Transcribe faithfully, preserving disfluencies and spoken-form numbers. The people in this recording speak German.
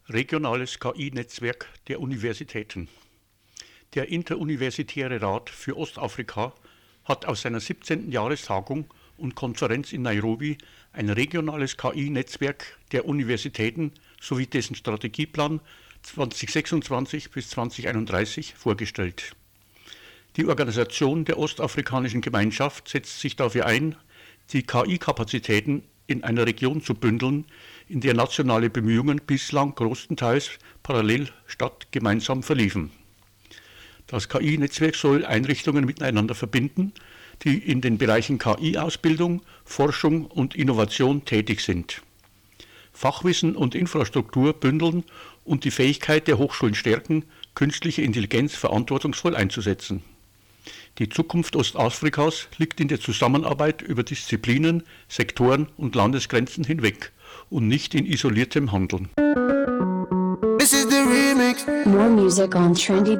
Regionales K I-Netzwerk der Universitäten. Der Interuniversitäre Rat für Ostafrika hat aus seiner siebzehnten Jahrestagung und Konferenz in Nairobi ein regionales K I-Netzwerk der Universitäten sowie dessen Strategieplan zweitausendsechsundzwanzig bis zweitausendeinunddreißig vorgestellt. Die Organisation der ostafrikanischen Gemeinschaft setzt sich dafür ein, die K I-Kapazitäten in einer Region zu bündeln, in der nationale Bemühungen bislang größtenteils parallel statt gemeinsam verliefen. Das K I-Netzwerk soll Einrichtungen miteinander verbinden, die in den Bereichen K I-Ausbildung, Forschung und Innovation tätig sind, Fachwissen und Infrastruktur bündeln und die Fähigkeit der Hochschulen stärken, künstliche Intelligenz verantwortungsvoll einzusetzen. Die Zukunft Ostafrikas liegt in der Zusammenarbeit über Disziplinen, Sektoren und Landesgrenzen hinweg und nicht in isoliertem Handeln. This is the remix. More music on Trendy